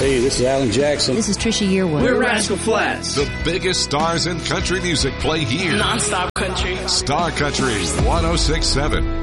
Hey, this is Alan Jackson. This is Trisha Yearwood. We're Rascal Flatts. The biggest stars in country music play here. Non-stop country. Star Country 106.7.